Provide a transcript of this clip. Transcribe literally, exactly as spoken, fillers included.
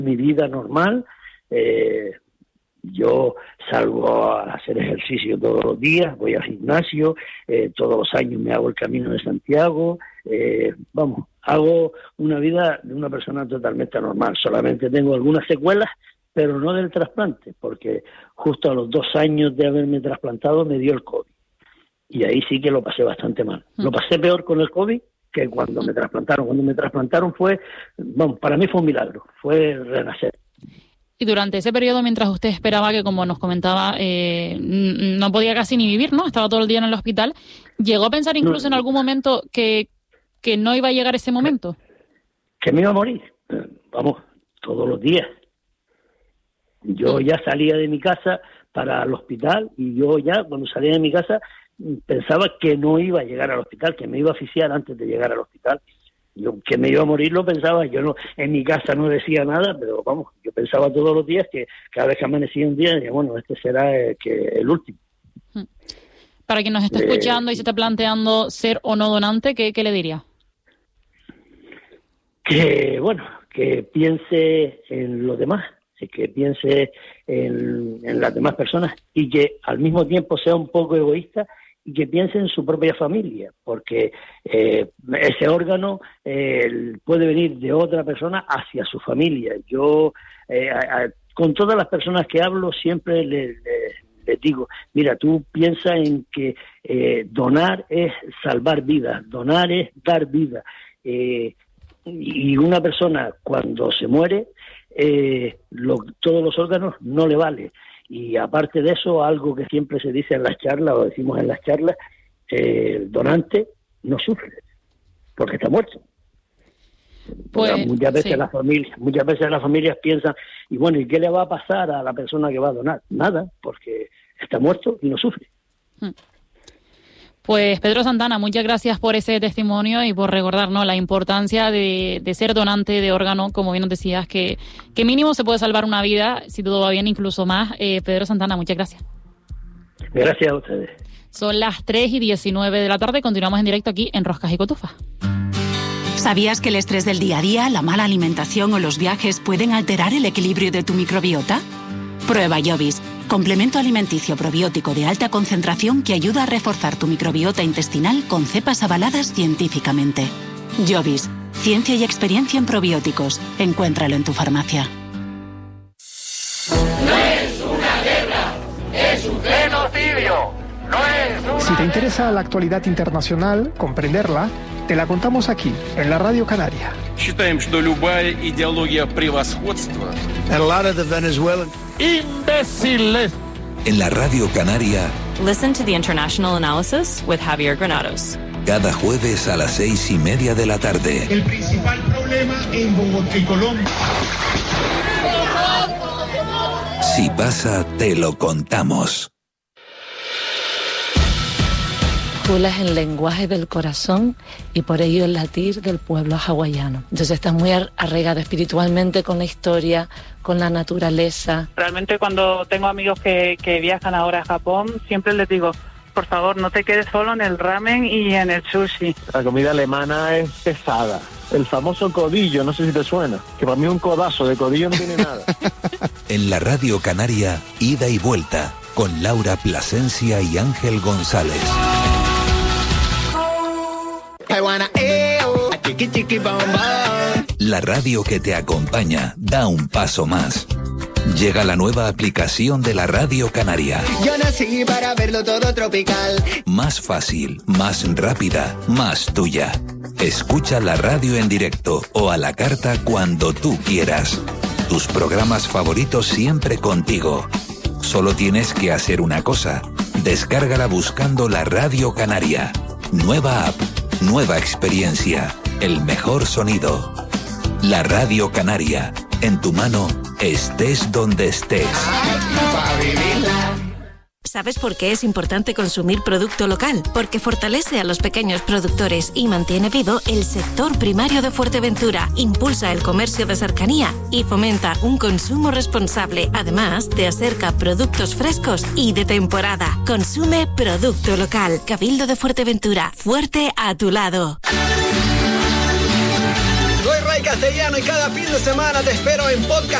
mi vida normal. Eh, yo salgo a hacer ejercicio todos los días, voy al gimnasio, eh, todos los años me hago el Camino de Santiago, eh, vamos, hago una vida de una persona totalmente normal. Solamente tengo algunas secuelas, pero no del trasplante, porque justo a los dos años de haberme trasplantado me dio el COVID. Y ahí sí que lo pasé bastante mal. Mm. Lo pasé peor con el COVID que cuando me trasplantaron. Cuando me trasplantaron fue, vamos, para mí fue un milagro, fue renacer. Y durante ese periodo, mientras usted esperaba, que como nos comentaba, eh, no podía casi ni vivir, ¿no? Estaba todo el día en el hospital, ¿llegó a pensar incluso no, en algún momento que, que no iba a llegar ese momento? Que me iba a morir, vamos, todos los días. Yo ya salía de mi casa para el hospital y yo ya, cuando salía de mi casa, pensaba que no iba a llegar al hospital, que me iba a asfixiar antes de llegar al hospital. Yo, que me iba a morir lo pensaba, yo no, en mi casa no decía nada, pero vamos, yo pensaba todos los días que cada vez que amanecía un día, decía, bueno, este será el, que, el último. Para quien nos está escuchando eh, y se está planteando ser o no donante, ¿qué, qué le diría? Que, bueno, que piense en los demás, que piense en, en las demás personas y que al mismo tiempo sea un poco egoísta y que piense en su propia familia, porque eh, ese órgano eh, puede venir de otra persona hacia su familia. Yo, eh, a, a, con todas las personas que hablo, siempre les le, le digo, mira, tú piensa en que eh, donar es salvar vidas, donar es dar vida. Eh, y una persona cuando se muere, eh, lo, todos los órganos no le vale. Y aparte de eso, algo que siempre se dice en las charlas, o decimos en las charlas, eh, el donante no sufre, porque está muerto. Pues, muchas veces sí. las familias, muchas veces las familias piensan, y bueno, ¿y qué le va a pasar a la persona que va a donar? Nada, porque está muerto y no sufre. Pues Pedro Santana, muchas gracias por ese testimonio y por recordarnos la importancia de, de ser donante de órgano, como bien nos decías, que, que mínimo se puede salvar una vida, si todo va bien, incluso más. Eh, Pedro Santana, muchas gracias. Gracias a ustedes. Son las tres y diecinueve de la tarde, continuamos en directo aquí en Roscas y Cotufas. ¿Sabías que el estrés del día a día, la mala alimentación o los viajes pueden alterar el equilibrio de tu microbiota? Prueba Jovis, complemento alimenticio probiótico de alta concentración que ayuda a reforzar tu microbiota intestinal con cepas avaladas científicamente. Jovis, ciencia y experiencia en probióticos. Encuéntralo en tu farmacia. No es una guerra, es un genocidio. No es una... Si te interesa la actualidad internacional, comprenderla, te la contamos aquí, en la Radio Canaria. Считаем, что любая идеология превосходства. And a lot of the Venezuelan imbéciles. En la Radio Canaria. Listen to the International Analysis with Javier Granados. Cada jueves a las seis y media de la tarde. El principal problema en Bogotá y Colombia. Si pasa, te lo contamos. Hula es el lenguaje del corazón y por ello el latir del pueblo hawaiano. Entonces está muy arraigado espiritualmente con la historia, con la naturaleza. Realmente cuando tengo amigos que, que viajan ahora a Japón, siempre les digo, por favor, no te quedes solo en el ramen y en el sushi. La comida alemana es pesada. El famoso codillo, no sé si te suena, que para mí un codazo de codillo no tiene nada. En la Radio Canaria, ida y vuelta, con Laura Plasencia y Ángel González. La radio que te acompaña da un paso más. Llega la nueva aplicación de la Radio Canaria. Yo nací para verlo todo tropical. Más fácil, más rápida, más tuya. Escucha la radio en directo o a la carta cuando tú quieras. Tus programas favoritos siempre contigo. Solo tienes que hacer una cosa. Descárgala buscando la Radio Canaria. Nueva app. Nueva experiencia, el mejor sonido. La Radio Canaria, en tu mano, estés donde estés. ¿Sabes por qué es importante consumir producto local? Porque fortalece a los pequeños productores y mantiene vivo el sector primario de Fuerteventura, impulsa el comercio de cercanía y fomenta un consumo responsable. Además, te acerca productos frescos y de temporada. Consume producto local. Cabildo de Fuerteventura, fuerte a tu lado. Soy Ray Castellano y cada fin de semana te espero en podcast